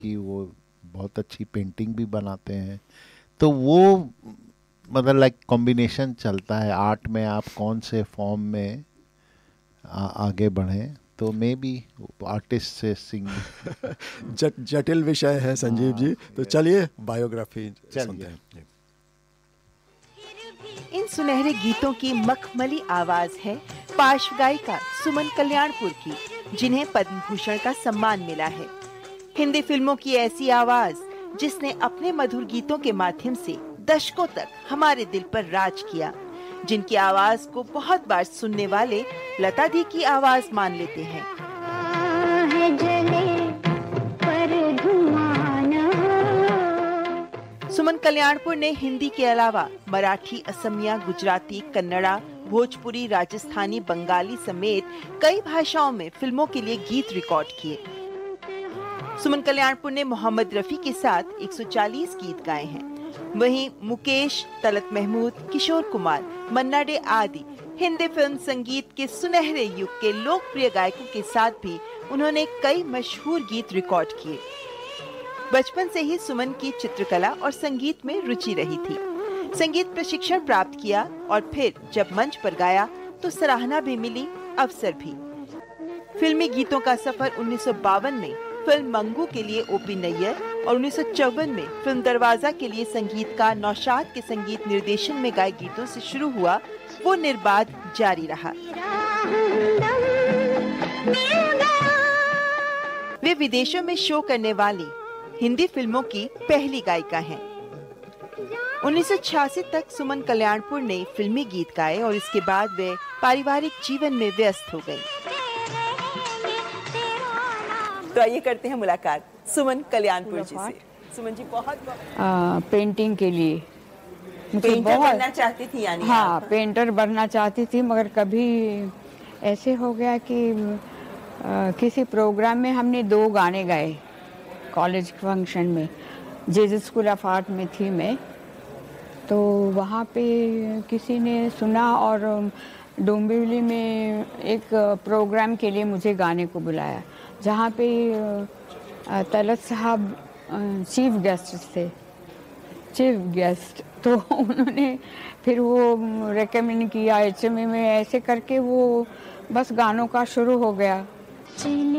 कि वो बहुत अच्छी पेंटिंग भी बनाते हैं। तो वो मतलब लाइक कॉम्बिनेशन चलता है आर्ट में, आप कौन से फॉर्म में आगे बढ़ें, तो मे बी आर्टिस्ट से सिंगिंग। जटिल विषय है संजीव जी, तो चलिए बायोग्राफी सुनते चलिए। हैं। इन सुनहरे गीतों की मखमली आवाज है पार्श्व गायिका सुमन कल्याणपुर की, जिन्हें पद्म भूषण का सम्मान मिला है। हिंदी फिल्मों की ऐसी आवाज जिसने अपने मधुर गीतों के माध्यम से दशकों तक हमारे दिल पर राज किया, जिनकी आवाज को बहुत बार सुनने वाले लता दी की आवाज मान लेते हैं। सुमन कल्याणपुर ने हिंदी के अलावा मराठी, असमिया, गुजराती, कन्नड़ा, भोजपुरी, राजस्थानी, बंगाली समेत कई भाषाओं में फिल्मों के लिए गीत रिकॉर्ड किए। सुमन कल्याणपुर ने मोहम्मद रफी के साथ 140 गीत गाए हैं। वहीं मुकेश, तलत महमूद, किशोर कुमार, मन्ना डे आदि हिंदी फिल्म संगीत के सुनहरे युग के लोकप्रिय गायकों के साथ भी उन्होंने कई मशहूर गीत रिकॉर्ड किए। बचपन से ही सुमन की चित्रकला और संगीत में रुचि रही थी। संगीत प्रशिक्षण प्राप्त किया और फिर जब मंच पर गाया तो सराहना भी मिली, अवसर भी। फिल्मी गीतों का सफर 1952 में फिल्म मंगू के लिए ओपी नैयर और 1954 में फिल्म दरवाजा के लिए संगीतकार नौशाद के संगीत निर्देशन में गाए गीतों से शुरू हुआ, वो निर्बाध जारी रहा। वे विदेशों में शो करने वाली हिंदी फिल्मों की पहली गायिका हैं। 1986 तक सुमन कल्याणपुर ने फिल्मी गीत गाए और इसके बाद वे पारिवारिक जीवन में व्यस्त हो गईं। तो आइए करते हैं मुलाकात मुलाकात कल्याणपुर जी से। सुमन जी, बहुत पेंटिंग के लिए मुझे पेंटर बनना चाहती थी यानी? हाँ, पेंटर बनना चाहती थी, मगर कभी ऐसे हो गया कि किसी प्रोग्राम में हमने 2 गाने गाए कॉलेज फंक्शन में, जेजे स्कूल ऑफ आर्ट में थी मैं। तो वहाँ पे किसी ने सुना और डोंबिवली में एक प्रोग्राम के लिए मुझे गाने को बुलाया, जहाँ पे तलत साहब चीफ गेस्ट थे, चीफ गेस्ट। तो उन्होंने फिर वो रेकमेंड किया HMA में, ऐसे करके वो बस गानों का शुरू हो गया।